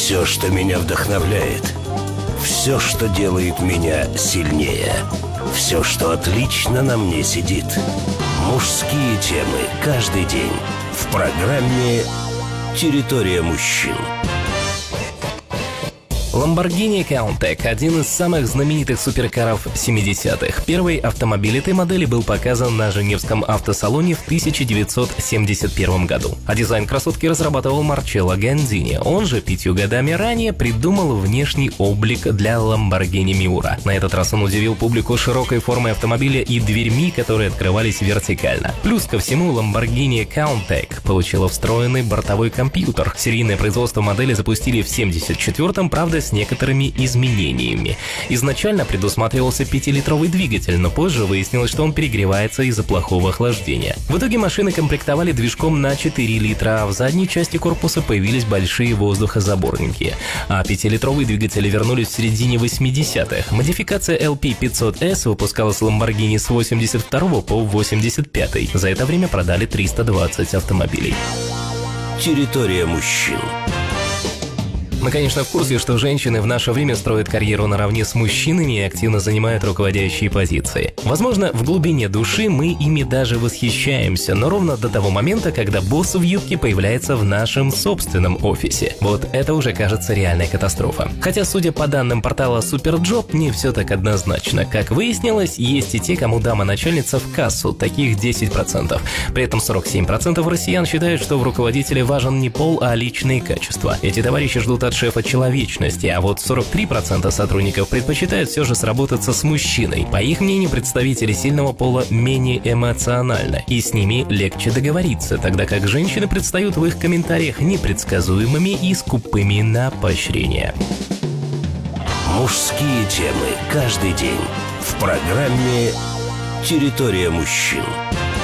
Все, что меня вдохновляет, все, что делает меня сильнее, все, что отлично на мне сидит. Мужские темы каждый день в программе «Территория мужчин». Lamborghini Countach – один из самых знаменитых суперкаров 70-х. Первый автомобиль этой модели был показан на Женевском автосалоне в 1971 году. А дизайн красотки разрабатывал Марчелло Гандини. Он же 5 годами ранее придумал внешний облик для Lamborghini Miura. На этот раз он удивил публику широкой формой автомобиля и дверьми, которые открывались вертикально. Плюс ко всему, Lamborghini Countach получила встроенный бортовой компьютер. Серийное производство модели запустили в 1974-м, правда, с некоторыми изменениями. Изначально предусматривался 5-литровый двигатель, но позже выяснилось, что он перегревается из-за плохого охлаждения. В итоге машины комплектовали движком на 4 литра, а в задней части корпуса появились большие воздухозаборники. А 5-литровые двигатели вернулись в середине 80-х. Модификация LP500S выпускалась Lamborghini с 82 по 85. За это время продали 320 автомобилей. Территория мужчин. Мы, конечно, в курсе, что женщины в наше время строят карьеру наравне с мужчинами и активно занимают руководящие позиции. Возможно, в глубине души мы ими даже восхищаемся, но ровно до того момента, когда босс в юбке появляется в нашем собственном офисе. Вот это уже кажется реальной катастрофой. Хотя, судя по данным портала Superjob, не все так однозначно. Как выяснилось, есть и те, кому дама-начальница в кассу, таких 10%. При этом 47% россиян считают, что в руководителе важен не пол, а личные качества. Эти товарищи ждут от шефа человечности, а вот 43% сотрудников предпочитают все же сработаться с мужчиной. По их мнению, представители сильного пола менее эмоциональны, и с ними легче договориться, тогда как женщины предстают в их комментариях непредсказуемыми и скупыми на поощрение. Мужские темы каждый день в программе «Территория мужчин».